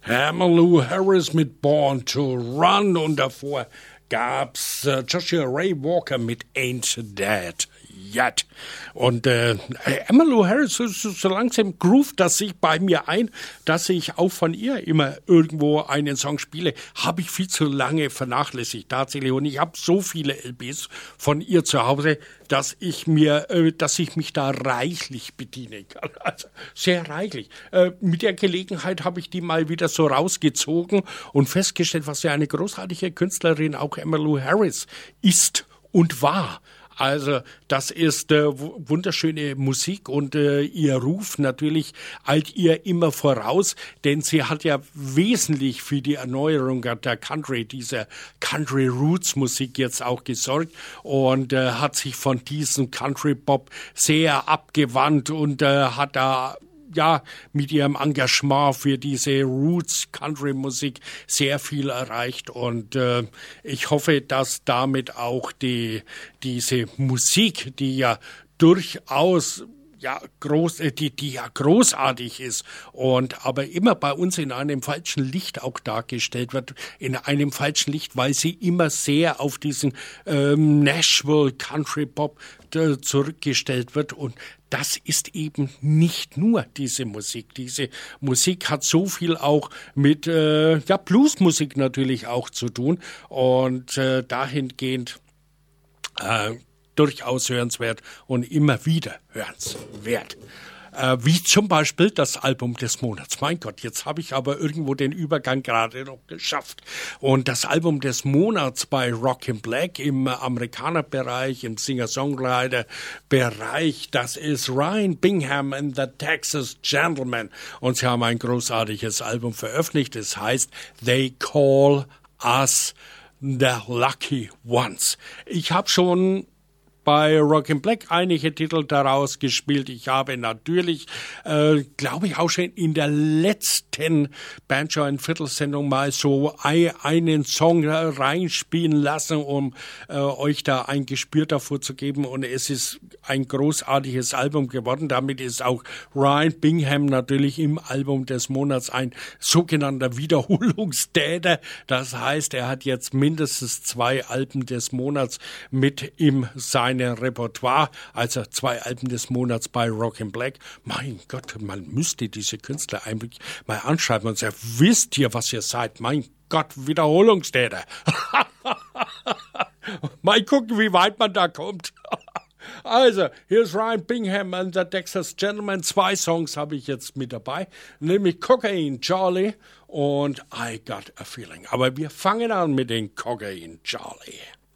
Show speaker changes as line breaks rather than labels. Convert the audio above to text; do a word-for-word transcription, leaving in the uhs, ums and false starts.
Emmylou Harris mit Born to Run und davor gab's äh, Joshua Ray Walker mit Ain't Dead Yet. Und äh, Emmylou Harris, so, so langsam groovt das sich bei mir ein, dass ich auch von ihr immer irgendwo einen Song spiele. Habe ich viel zu lange vernachlässigt tatsächlich. Und ich habe so viele L Bs von ihr zu Hause, dass ich mir, äh, dass ich mich da reichlich bedienen kann. Also sehr reichlich. Äh, mit der Gelegenheit habe ich die mal wieder so rausgezogen und festgestellt, was für eine großartige Künstlerin auch Emmylou Harris ist und war. Also das ist äh, wunderschöne Musik und äh, ihr Ruf natürlich eilt ihr immer voraus, denn sie hat ja wesentlich für die Erneuerung der Country, dieser Country Roots Musik jetzt auch gesorgt und äh, hat sich von diesem Country Pop sehr abgewandt und äh, hat da ja, mit ihrem Engagement für diese Roots-Country-Musik sehr viel erreicht und äh, ich hoffe, dass damit auch die diese Musik, die ja durchaus ja groß, die die ja großartig ist und aber immer bei uns in einem falschen Licht auch dargestellt wird, in einem falschen Licht, weil sie immer sehr auf diesen ähm, Nashville Country Pop äh, zurückgestellt wird und das ist eben nicht nur diese Musik. Diese Musik hat so viel auch mit äh, ja Bluesmusik natürlich auch zu tun und äh, dahingehend äh, durchaus hörenswert und immer wieder hörenswert. Äh, wie zum Beispiel das Album des Monats. Mein Gott, jetzt habe ich aber irgendwo den Übergang gerade noch geschafft. Und das Album des Monats bei Rockin' Black im Amerikanerbereich, im Singer-Songwriter-Bereich, das ist Ryan Bingham and the Texas Gentlemen. Und sie haben ein großartiges Album veröffentlicht. Es heißt They Call Us the Lucky Ones. Ich habe schon bei Rockin' Black einige Titel daraus gespielt. Ich habe natürlich, äh, glaube ich, auch schon in der letzten Banjo ein Viertelsendung mal so ein, einen Song reinspielen lassen, um äh, euch da ein Gespür davor zu geben. Und es ist ein großartiges Album geworden. Damit ist auch Ryan Bingham natürlich im Album des Monats ein sogenannter Wiederholungstäter. Das heißt, er hat jetzt mindestens zwei Alben des Monats mit im seinem Repertoire, also zwei Alben des Monats bei Rockin' Black. Mein Gott, man müsste diese Künstler eigentlich mal anschreiben und sagen, wisst ihr, was ihr seid? Mein Gott, Wiederholungstäter. Mal gucken, wie weit man da kommt. Also, hier ist Ryan Bingham and the Texas Gentlemen. Zwei Songs habe ich jetzt mit dabei, nämlich Cocaine Charlie und I Got a Feeling. Aber wir fangen an mit den Cocaine Charlie.